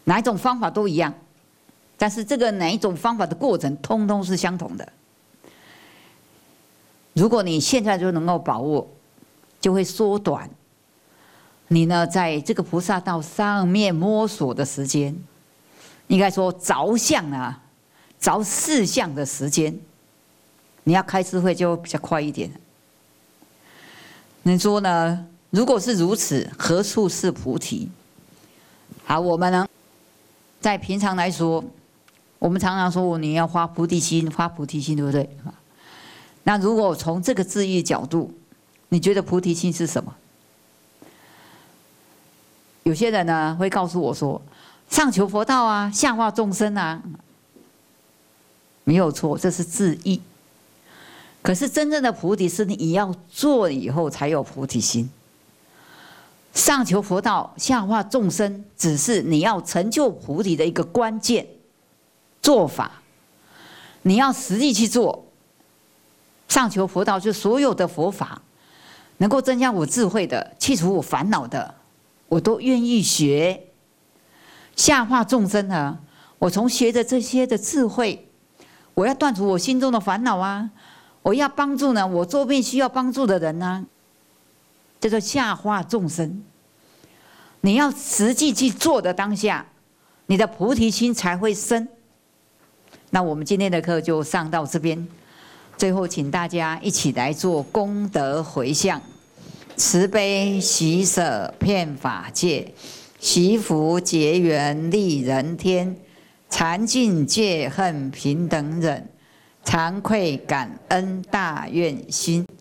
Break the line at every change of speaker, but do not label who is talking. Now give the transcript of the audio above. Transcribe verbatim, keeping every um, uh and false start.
哪一种方法都一样，但是这个哪一种方法的过程，通通是相同的。如果你现在就能够把握，就会缩短你呢在这个菩萨道上面摸索的时间，应该说着相啊、着事相的时间，你要开智慧就比较快一点。你说呢？如果是如此，何处是菩提？好，我们呢，在平常来说，我们常常说你要发菩提心，发菩提心，对不对？那如果从这个字义角度，你觉得菩提心是什么？有些人呢会告诉我说，上求佛道啊，下化众生啊，没有错，这是字义。可是真正的菩提是你要做以后才有菩提心。上求佛道，下化众生，只是你要成就菩提的一个关键做法。你要实际去做。上求佛道，就所有的佛法能够增加我智慧的、去除我烦恼的，我都愿意学。下化众生呢，我从学着这些的智慧，我要断除我心中的烦恼啊，我要帮助呢我周边需要帮助的人啊，叫做下化众生。你要实际去做的当下，你的菩提心才会生。那我们今天的课就上到这边。最后，请大家一起来做功德回向，慈悲喜舍遍法界，惜福结缘利人天，禅净戒恨平等忍，惭愧感恩大愿心。